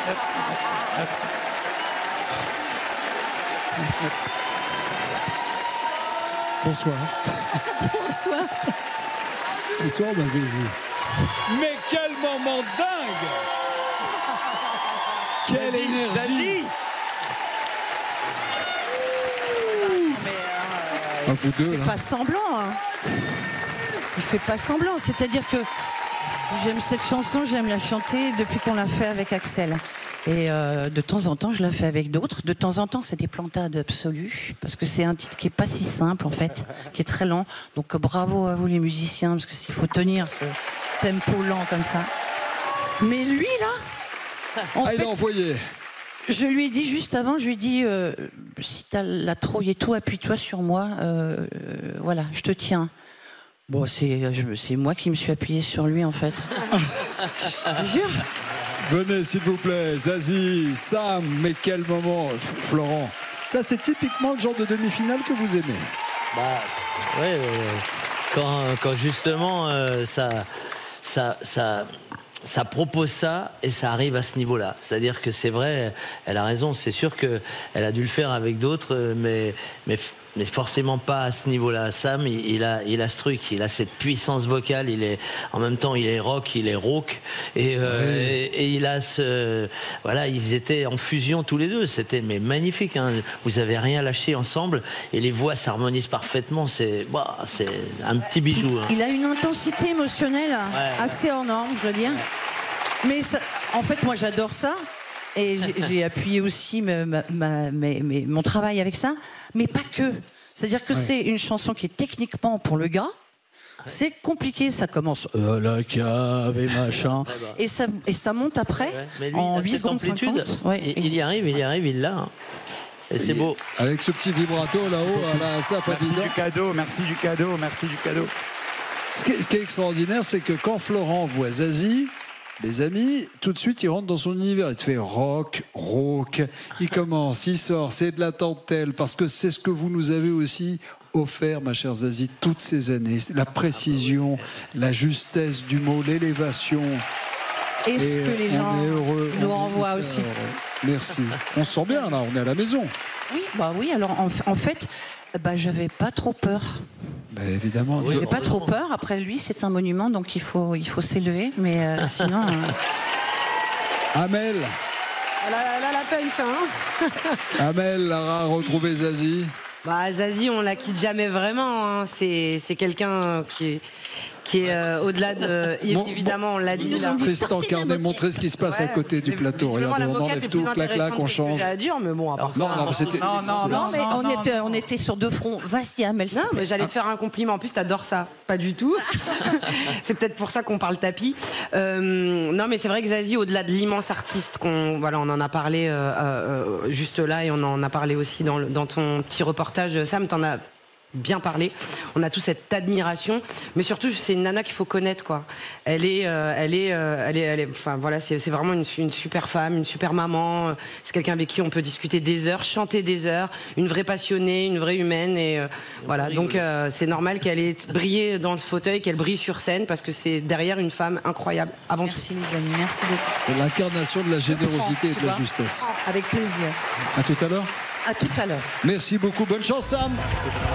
Merci, merci. Merci. Bonsoir. Bonsoir. Bonsoir, ma Zazie. Mais quel moment dingue! Quelle énergie! Vous deux, Il là. fait pas semblant. Hein. Il fait pas semblant. C'est-à-dire que j'aime cette chanson, j'aime la chanter depuis qu'on l'a fait avec Axel. Et de temps en temps, je la fais avec d'autres. De temps en temps, c'est des plantades absolues. Parce que c'est un titre qui est pas si simple, en fait, qui est très lent. Donc bravo à vous les musiciens, parce que s'il faut tenir ce tempo lent comme ça. Mais lui, là, Il a envoyé. je lui ai dit juste avant, je lui ai dit, si t'as la trouille et tout, appuie-toi sur moi. Voilà, je te tiens. Bon, c'est moi qui me suis appuyé sur lui, en fait. Je te jure. Venez, s'il vous plaît, Zazie, Sam, mais quel moment, Florent. Ça, c'est typiquement le genre de demi-finale que vous aimez. Bah, ouais, quand justement ça propose ça et ça arrive à ce niveau-là. C'est-à-dire que c'est vrai, elle a raison. C'est sûr qu'elle a dû le faire avec d'autres, mais forcément pas à ce niveau-là. Sam, il a ce truc, il a cette puissance vocale. En même temps, il est rock, il est rauque, et il a voilà, ils étaient en fusion tous les deux. C'était magnifique. Hein. Vous avez rien lâché ensemble, et les voix s'harmonisent parfaitement. C'est un petit bijou. Hein. Il a une intensité émotionnelle assez hors norme, je dois dire. Mais ça, en fait, moi, j'adore ça. Et j'ai appuyé aussi mon travail avec ça, mais pas que. C'est-à-dire que c'est une chanson qui est techniquement pour le gars, c'est compliqué. Ça commence la cave et machin, et ça monte après Mais lui, en il a 8 cette secondes amplitude. 50. Ouais. Il y arrive, il l'a. Hein. Et c'est beau. Avec ce petit vibrato là-haut, ça pas Merci évident. du cadeau. Ce qui est extraordinaire, c'est que quand Florent voit Zazie, les amis, tout de suite, il rentre dans son univers. Il te fait rock, rauque. Il commence, il sort, c'est de la dentelle, parce que c'est ce que vous nous avez aussi offert, ma chère Zazie, toutes ces années. La précision, la justesse du mot, l'élévation. Et ce que les gens nous renvoient aussi. Merci. On se sent bien, là, on est à la maison. Oui, alors en fait, j'avais pas trop peur. Évidemment. J'avais pas trop peur. Après lui, c'est un monument, donc il faut s'élever. Mais sinon. Amel. Elle a la punch, hein. Amel a retrouvé Zazie. Zazie, on la quitte jamais vraiment. Hein. C'est quelqu'un qui est au-delà de... Évidemment, on l'a dit. Tristan Carnet, montrez ce qui se passe à côté du plateau. Regardez, on enlève tout, clac, on change. À dire, mais bon, à part Non, mais on était sur deux fronts. Vas-y, Amel. Non, mais j'allais te faire un compliment. En plus, t'adores ça. Pas du tout. C'est peut-être pour ça qu'on parle tapis. Non, mais c'est vrai que Zazie, au-delà de l'immense artiste on en a parlé juste là, et on en a parlé aussi dans ton petit reportage. Sam, t'en as bien parlé. On a tous cette admiration, mais surtout c'est une nana qu'il faut connaître, quoi. Elle est enfin voilà, c'est vraiment une super femme, une super maman. C'est quelqu'un avec qui on peut discuter des heures, chanter des heures, une vraie passionnée, une vraie humaine, et voilà. Donc c'est normal qu'elle ait brillé dans le fauteuil, qu'elle brille sur scène, parce que c'est derrière une femme incroyable. Avant Merci les amis, merci beaucoup. C'est l'incarnation de la générosité et de la justesse. Avec plaisir. À tout à l'heure. À tout à l'heure. Merci beaucoup. Bonne chance, Sam.